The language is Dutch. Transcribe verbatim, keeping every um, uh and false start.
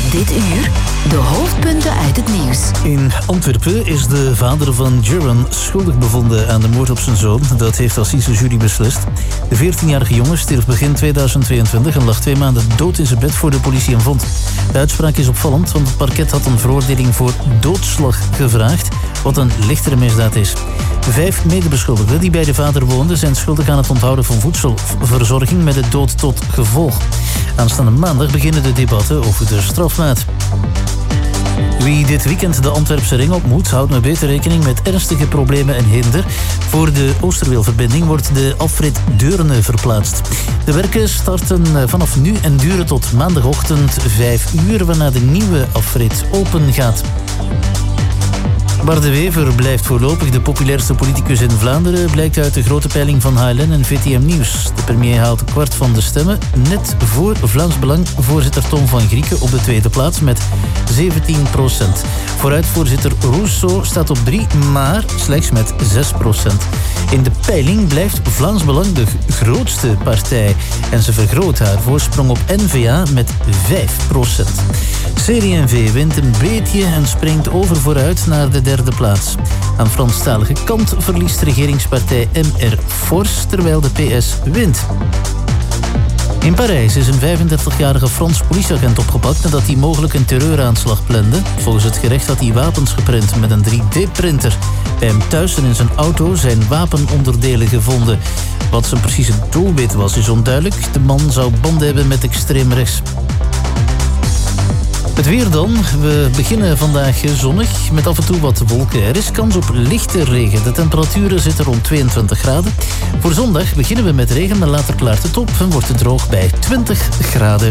Op dit uur de hoofdpunten uit het nieuws. In Antwerpen is de vader van Jaron schuldig bevonden aan de moord op zijn zoon. Dat heeft de assisejury beslist. De veertienjarige jongen stierf begin tweeduizend tweeëntwintig en lag twee maanden dood in zijn bed voor de politie hem vond. De uitspraak is opvallend, want het parket had een veroordeling voor doodslag gevraagd, wat een lichtere misdaad is. Vijf medebeschuldigden die bij de vader woonden zijn schuldig aan het onthouden van voedselverzorging met de dood tot gevolg. Aanstaande maandag beginnen de debatten over de strafmaat. Wie dit weekend de Antwerpse ring ontmoet, houdt maar beter rekening met ernstige problemen en hinder. Voor de Oosterweelverbinding wordt de afrit Deurne verplaatst. De werken starten vanaf nu en duren tot maandagochtend vijf uur, waarna de nieuwe afrit open gaat. Bart de Wever blijft voorlopig de populairste politicus in Vlaanderen, blijkt uit de grote peiling van H L N en V T M Nieuws. De premier haalt een kwart van de stemmen, net voor Vlaams Belang voorzitter Tom van Grieken op de tweede plaats met zeventien procent. Vooruitvoorzitter Rousseau staat op drie, maar slechts met zes procent. In de peiling blijft Vlaams Belang de grootste partij en ze vergroot haar voorsprong op N V A met vijf procent. C D en V wint een beetje en springt over vooruit naar de derde plaats. Aan Franstalige kant verliest regeringspartij M R fors, terwijl de P S wint. In Parijs is een vijfendertigjarige Frans politieagent opgepakt nadat hij mogelijk een terreuraanslag plande. Volgens het gerecht had hij wapens geprint met een drie D-printer. Bij hem thuis en in zijn auto zijn wapenonderdelen gevonden. Wat zijn precieze doelwit was is onduidelijk. De man zou banden hebben met extreem rechts. Het weer dan. We beginnen vandaag zonnig met af en toe wat wolken. Er is kans op lichte regen. De temperaturen zitten rond tweeëntwintig graden. Voor zondag beginnen we met regen, maar later klaart het op en wordt het droog bij twintig graden.